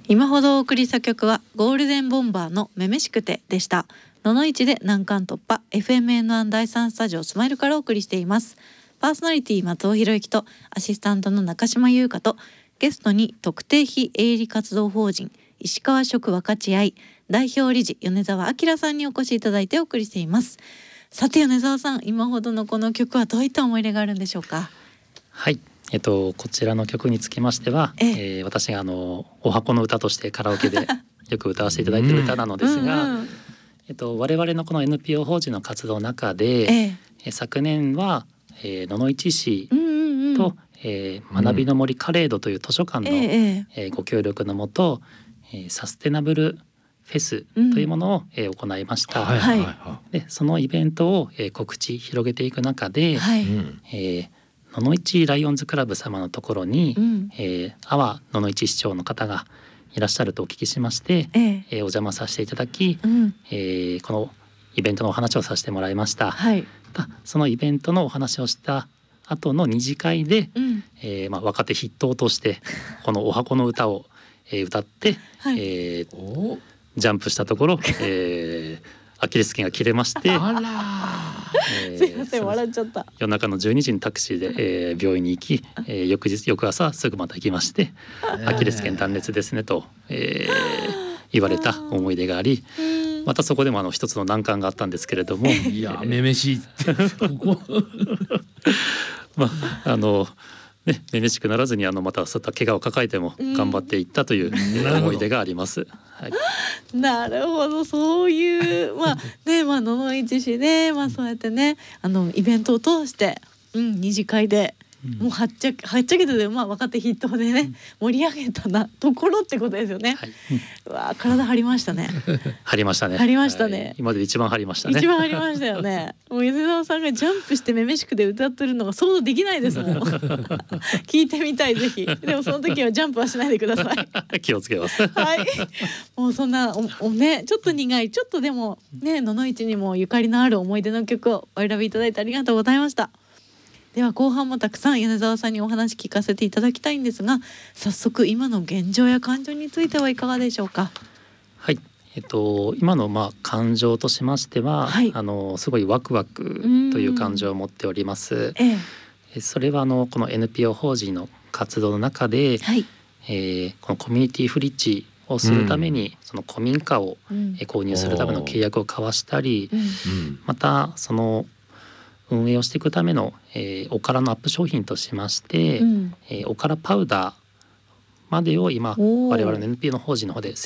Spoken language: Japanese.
今ほどお送りした曲はゴールデンボンバーのめめしくてでした。ののいちで難関突破 FMN1 第3スタジオスマイルからお送りしています。パーソナリティ松尾博之とアシスタントの中島優香とゲストに特定非営利活動法人石川食分かち合い代表理事米沢明さんにお越しいただいてお送りしています。さて米沢さん、今ほどのこの曲はどういった思い入れがあるんでしょうか？ はい、こちらの曲につきましては、私がお箱の歌としてカラオケでよく歌わせていただいている歌なのですが、我々のこの NPO 法人の活動の中で、昨年は、野々市市と、学びの森カレードという図書館の、ご協力のもと、サステナブルフェスというものを、行いました。でそのイベントを、告知広げていく中で、野々市ライオンズクラブ様のところに、阿波野々市市長の方がいらっしゃるとお聞きしまして、お邪魔させていただき、このイベントのお話をさせてもらいました。そのイベントのお話をした後の二次会で、若手筆頭としてこのお箱の歌を、歌って、ジャンプしたところ、アキレス腱が切れまして、 すいません、笑っちゃった。 夜中の12時にタクシーで、病院に行き、翌朝すぐまた行きまして、アキレス腱断裂ですねと、言われた思い出があり、またそこでも一つの難関があったんですけれども、 いやめめしいめめしくならずにまたそういった怪我を抱えても頑張っていったという、思い出があります。 なるほど、そういう野々市市でそうやってねイベントを通して、二次会でもうはっちゃけてで若手筆頭でね盛り上げたところってことですよね。うわ体張りましたね。 張りましたね。 張りましたね。 今まで一番張りましたね。 一番張りましたよね。もう米沢さんがジャンプしてめめしくで歌ってるのが想像できないですもん。聞いてみたいぜひ。でもその時はジャンプはしないでください。 気をつけます。 はい。もうそんなちょっと苦い、ちょっとでもね野々市にもゆかりのある思い出の曲をお選びいただいてありがとうございました。では後半もたくさん米沢さんにお話聞かせていただきたいんですが、早速今の現状や感情についてはいかがでしょうか？ はい、今の感情としましては、すごいワクワクという感情を持っております。それはこの NPO 法人の活動の中で、このコミュニティフリッジをするために、その古民家を、購入するための契約を交わしたり、またその運営をしていくための、おからのアップ商品としまして、おからパウダーまでを今我々の NPO の法人の方で